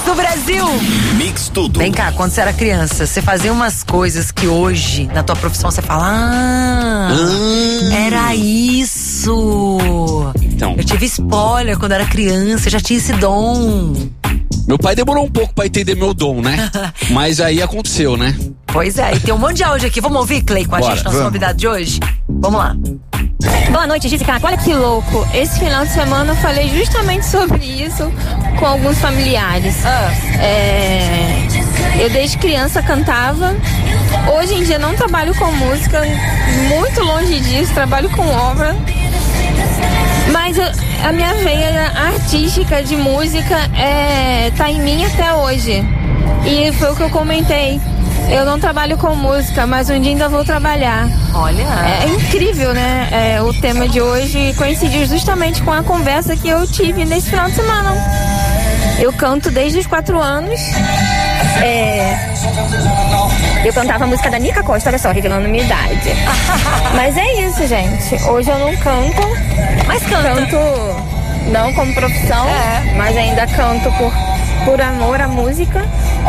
do Brasil. Mix Tudo. Vem cá, quando você era criança, você fazia umas coisas que hoje, na tua profissão, você fala, era isso. Então. Eu tive spoiler quando era criança, eu já tinha esse dom. Meu pai demorou um pouco pra entender meu dom, né? Mas aí aconteceu, né? Pois é, e tem um monte de áudio aqui. Vamos ouvir, Clay, com a gente, nosso convidado de hoje? Vamos lá. Boa noite, Jéssica. Olha que louco. Esse final de semana eu falei justamente sobre isso com alguns familiares. Eu desde criança cantava. Hoje em dia não trabalho com música, muito longe disso, trabalho com obra. Mas a minha veia artística de música tá em mim até hoje. E foi o que eu comentei. Eu não trabalho com música, mas um dia ainda vou trabalhar. Olha. É incrível, né? O tema de hoje coincidiu justamente com a conversa que eu tive nesse final de semana. Eu canto desde os 4 anos. Eu cantava a música da Nica Costa, olha só, revelando minha idade. Mas é isso, gente. Hoje eu não canto. Mas canta. Canto não como profissão, mas ainda canto por amor à música.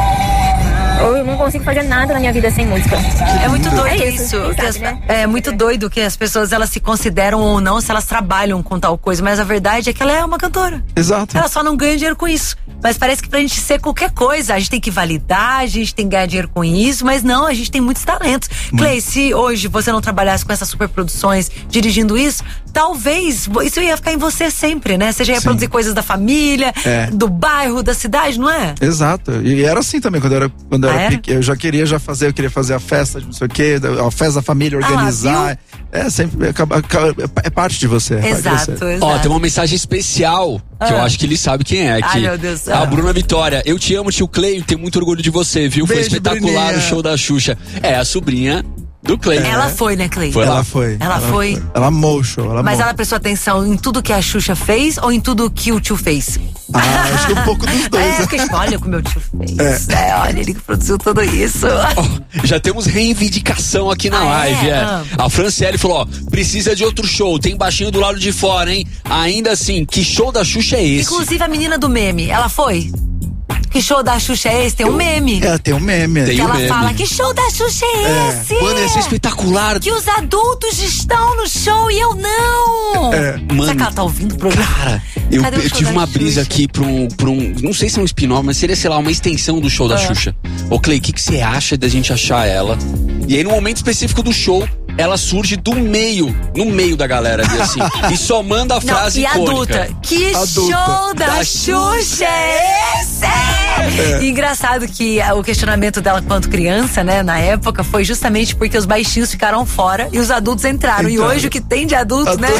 Eu não consigo fazer nada na minha vida sem música. É muito doido isso. Sabe, né? É muito doido que as pessoas, elas se consideram ou não se elas trabalham com tal coisa. Mas a verdade é que ela é uma cantora. Exato. Ela só não ganha dinheiro com isso. Mas parece que pra gente ser qualquer coisa, a gente tem que validar, a gente tem que ganhar dinheiro com isso. Mas não, a gente tem muitos talentos. Clay, se hoje você não trabalhasse com essas superproduções, dirigindo isso, talvez isso ia ficar em você sempre, né? Você já ia produzir coisas da família, do bairro, da cidade, não é? Exato. E era assim também, quando eu era pequeno. Eu queria a festa de não sei o quê, a festa da família, organizar. Sempre é parte de você. Exato. Ó, tem uma mensagem especial que eu acho que ele sabe quem é aqui. Ai, meu Deus do céu. A Bruna Vitória. Eu te amo, tio Clay, tenho muito orgulho de você, viu? Beijo, foi espetacular Bruninha. o show da Xuxa. É a sobrinha do Clay. Ela foi, né, Clay? Ela foi. Ela amou o show. Mas ela prestou atenção em tudo que a Xuxa fez ou em tudo que o tio fez? Acho que um pouco dos dois. Porque olha o que o meu tio fez. Olha, ele que produziu tudo isso. Já temos reivindicação aqui na live. A Franciele falou, ó, precisa de outro show, tem baixinho do lado de fora, hein? Ainda assim, que show da Xuxa é esse? Inclusive a menina do meme, ela foi? Que show da Xuxa é esse? Tem um meme. Tem um meme. Tem que um essa meme. fala, que show da Xuxa é esse? Mano, ia ser espetacular. Que os adultos estão no show e eu não. Mano, será que ela tá ouvindo o programa? Cara, eu show tive da uma brisa Xuxa? aqui pra um. Não sei se é um spin-off, mas seria, sei lá, uma extensão do show da Xuxa. Ô, Clay, o que você acha da gente achar ela? E aí, no momento específico do show, ela surge no meio da galera ali, assim. E só manda a frase icônica. Adulta. Que show da Xuxa é esse? E engraçado que o questionamento dela quanto criança, né, na época, foi justamente porque os baixinhos ficaram fora e os adultos entraram. E hoje o que tem de adulto, né?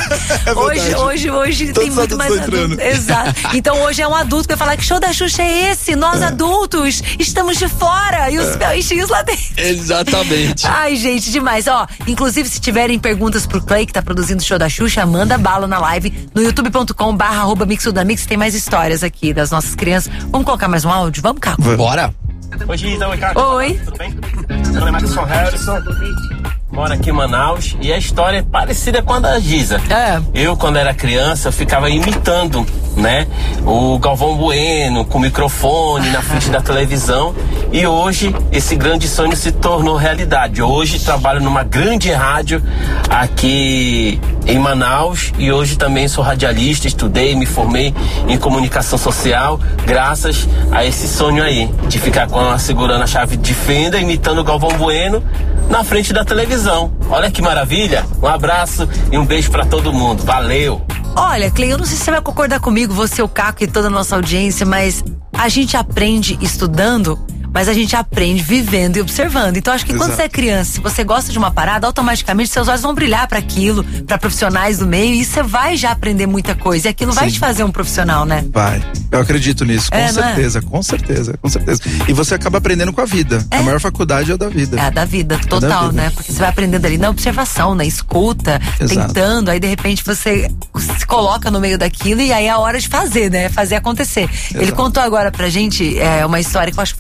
Hoje tem muito mais adulto. Exato. Então hoje é um adulto que vai falar que show da Xuxa é esse? Nós adultos estamos de fora e os baixinhos lá dentro. Exatamente. Ai, gente, demais. Ó, inclusive se tiverem perguntas pro Clay, que tá produzindo o show da Xuxa, manda bala na live no youtube.com/mixudamix. Tem mais histórias aqui das nossas crianças. Vamos colocar mais um áudio? Vamos, Caco? Bora. Oi, Giza, oi, Caco. Oi. Tudo bem? Meu nome é Marcos Harrison. Moro aqui em Manaus e a história é parecida com a da Giza. Eu, quando era criança, ficava imitando, né? O Galvão Bueno, com o microfone na frente da televisão. E hoje, esse grande sonho se tornou realidade. Hoje, trabalho numa grande rádio aqui em Manaus. E hoje também sou radialista, estudei, me formei em comunicação social, graças a esse sonho aí, de ficar segurando a chave de fenda, imitando o Galvão Bueno na frente da televisão. Olha que maravilha. Um abraço e um beijo pra todo mundo. Valeu. Olha, Clay, eu não sei se você vai concordar comigo, você, o Caco e toda a nossa audiência, mas a gente aprende estudando, mas a gente aprende vivendo e observando. Então acho que quando você é criança, se você gosta de uma parada, automaticamente seus olhos vão brilhar para aquilo, para profissionais do meio, e você vai já aprender muita coisa. E aquilo vai te fazer um profissional, né? Vai. Eu acredito nisso, com certeza. E você acaba aprendendo com a vida. A maior faculdade é a da vida. É a da vida, total, né? Porque você vai aprendendo ali na observação, na escuta, tentando, aí de repente você se coloca no meio daquilo e aí é a hora de fazer, né? Fazer acontecer. Ele contou agora pra gente uma história que eu acho que foi na live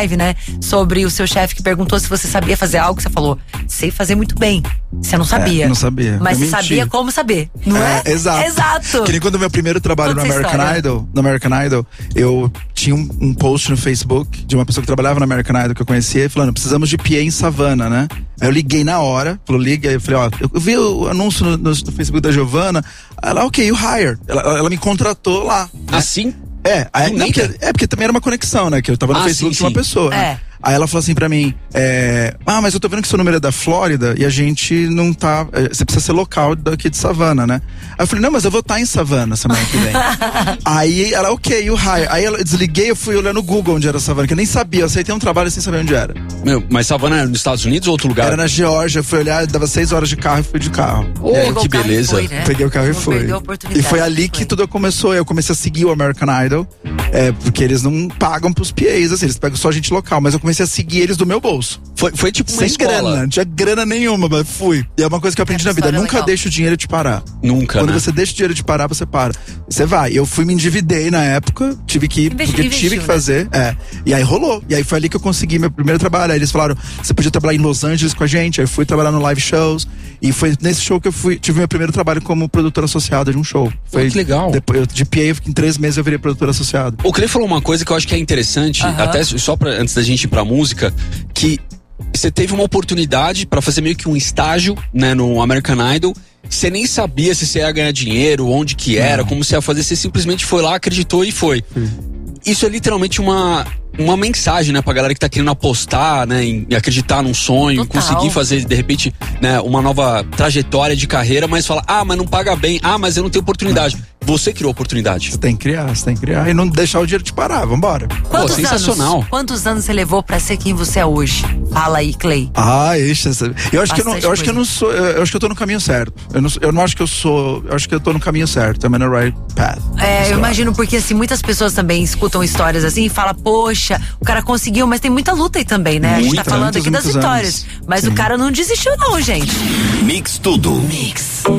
live, né? Sobre o seu chefe que perguntou se você sabia fazer algo, você falou, sei fazer muito bem. Você não sabia. Não sabia. Mas você sabia como saber, não é? Exato. Que nem quando o meu primeiro trabalho no American Idol, eu tinha um post no Facebook de uma pessoa que trabalhava no American Idol que eu conhecia, falando, precisamos de PA em Savannah, né? Aí eu liguei na hora, liga, aí eu falei, eu vi o anúncio no Facebook da Giovanna, ela, ok, you hire. Ela me contratou lá. Assim? Porque também era uma conexão, né? Que eu tava no Facebook de uma pessoa. Né? Aí ela falou assim pra mim, mas eu tô vendo que seu número é da Flórida e a gente não tá, você precisa ser local daqui de Savannah, né? Aí eu falei, não, mas eu vou estar em Savannah semana que vem. Aí ela, ok, you hire. Aí eu desliguei, eu fui olhar no Google onde era Savannah, que eu nem sabia, eu aceitei um trabalho sem saber onde era. Mas Savannah era nos Estados Unidos ou outro lugar? Era na Geórgia, eu fui olhar, dava 6 horas de carro e fui de carro. Que beleza. Foi, né? Peguei o carro e fui. E foi ali que tudo começou, eu comecei a seguir o American Idol, porque eles não pagam pros PAs, assim, eles pegam só gente local, mas eu comecei a seguir eles do meu bolso. Foi tipo uma sem escola. Grana, não tinha grana nenhuma, mas fui. E é uma coisa que eu aprendi na vida, nunca deixa o dinheiro te parar. Nunca, Quando você deixa o dinheiro te parar, você para. Você vai. Eu fui, me endividei na época, tive que ir, porque tive que fazer. E aí rolou. E aí foi ali que eu consegui meu primeiro trabalho. Aí eles falaram, você podia trabalhar em Los Angeles com a gente. Aí eu fui trabalhar no live shows. E foi nesse show que eu tive meu primeiro trabalho como produtor associado de um show. Foi que legal. Depois, de PA, em 3 meses eu virei produtor associado. O Clay falou uma coisa que eu acho que é interessante, até só antes da gente ir pra música, que você teve uma oportunidade pra fazer meio que um estágio, né, no American Idol. Você nem sabia se você ia ganhar dinheiro, onde que era, como você ia fazer. Você simplesmente foi lá, acreditou e foi. Isso é literalmente uma mensagem, né, pra galera que tá querendo apostar, né, em acreditar num sonho, conseguir fazer, de repente, né, uma nova trajetória de carreira, mas fala, mas não paga bem, mas eu não tenho oportunidade. Você criou a oportunidade. Você tem que criar e não deixar o dinheiro te parar, vambora. Sensacional. Quantos anos você levou pra ser quem você é hoje? Fala aí, Clay. Eu acho que eu não sou, eu acho que eu tô no caminho certo. Eu não acho que eu sou, eu acho que eu tô no caminho certo. I'm on the right path. Eu imagino, porque assim, muitas pessoas também escutam histórias assim e falam, poxa, o cara conseguiu, mas tem muita luta aí também, né? A gente tá falando aqui das vitórias. Mas o cara não desistiu não, gente. Mix tudo. Mix.